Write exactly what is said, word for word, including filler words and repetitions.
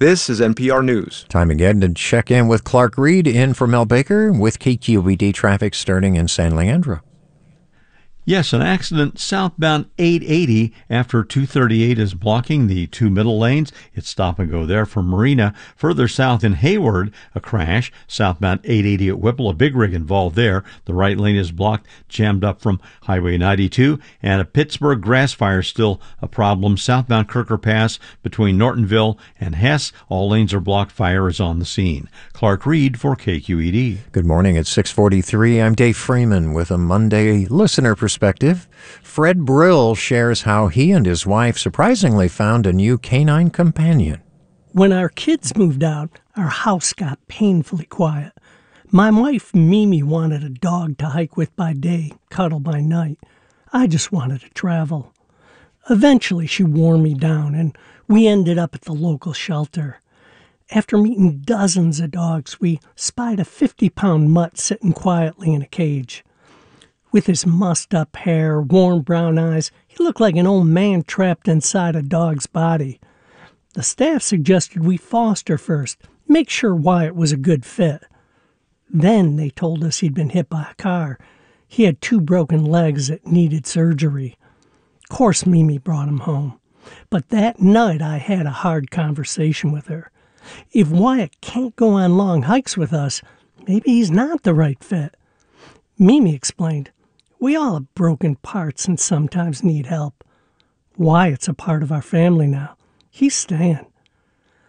This is N P R News. Time again to check in with Clark Reed in for Mel Baker with K Q E D traffic starting in San Leandro. Yes, an accident southbound eight eighty after two thirty-eight is blocking the two middle lanes. It's stop and go there from Marina. Further south in Hayward, a crash. Southbound eight eighty at Whipple, a big rig involved there. The right lane is blocked, jammed up from Highway ninety-two. And a Pittsburgh grass fire still a problem. Southbound Kirker Pass between Nortonville and Hess. All lanes are blocked. Fire is on the scene. Clark Reed for K Q E D. Good morning. It's six forty-three. I'm Dave Freeman with a Monday listener perspective. Perspective. Fred Brill shares how he and his wife surprisingly found a new canine companion. When our kids moved out, our house got painfully quiet. My wife, Mimi, wanted a dog to hike with by day, cuddle by night. I just wanted to travel. Eventually, she wore me down, and we ended up at the local shelter. After meeting dozens of dogs, we spied a fifty-pound mutt sitting quietly in a cage. With his mussed-up hair, warm brown eyes, he looked like an old man trapped inside a dog's body. The staff suggested we foster first, make sure Wyatt was a good fit. Then they told us he'd been hit by a car. He had two broken legs that needed surgery. Of course, Mimi brought him home. But that night I had a hard conversation with her. If Wyatt can't go on long hikes with us, maybe he's not the right fit. Mimi explained, "We all have broken parts and sometimes need help. Wyatt's a part of our family now. He's staying."